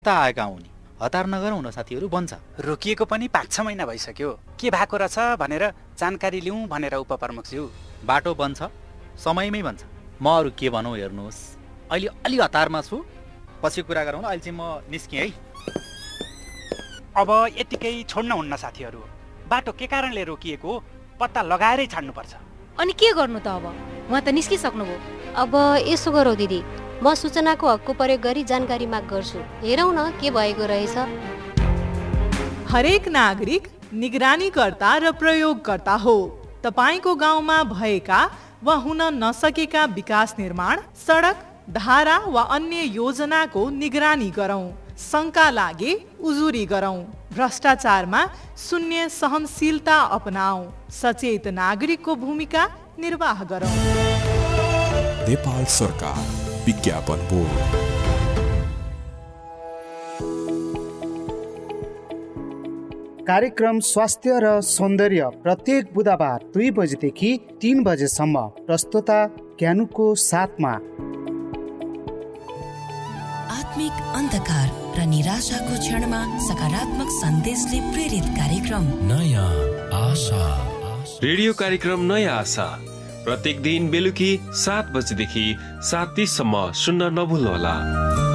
आएका हुन्। हतार नगरौँ न साथीहरू, बन्छ। रोकिएको पनि 5-6 महिना भइसक्यो। के भएको रहेछ भनेर जानकारी लिउँ भनेर उपप्रमुखज्यू। बाटो बन्छ, समयमै बन्छ। म अरू के भनौँ हेर्नुहोस्, अहिले अलि हतारमा छु, पछि कुरा गरौँ। अहिले चाहिँ म निस्केँ है। अब यतिकै छोड्नुहुन्न साथीहरू। बाटो के कारणले रोकिएको पत्ता लगाएरै छाड्नुपर्छ। अनि के गर्नु त अब? उहाँ त निस्किसक्नुभयो। अब यसो गरौँ दिदी, म सूचनाको हकको प्रयोग गरी जानकारी माग गर्छु। हेरौँ न के भएको रहेछ। हरेक नागरिक निगरानीकर्ता र प्रयोगकर्ता हो। तपाईको गाउँमा भएका वा हुन नसकेका विकास निर्माण, सडक, धारा वा अन्य योजनाको निगरानी गरौँ। शङ्का लागे उजुरी गरौँ। भ्रष्टाचारमा शून्य सहनशीलता अपनाऊ। सचेत नागरिकको भूमिका निर्वाह गरौँ। नेपाल सरकार विज्ञापन बोर्ड। कार्यक्रम स्वास्थ्य र सौन्दर्य प्रत्येक बुधबार 2 बजेदेखि 3 बजेसम्म। प्रस्तुता ज्ञानुको साथमा। आत्मिक अन्धकार र निराशाको क्षणमा सकारात्मक सन्देशले प्रेरित कार्यक्रम नयाँ आशा। रेडियो कार्यक्रम नयाँ आशा प्रत्येक दिन बेलुकी 7 बजेदेखि 7:30 सम्म सुन्न नभुल्नुहोला।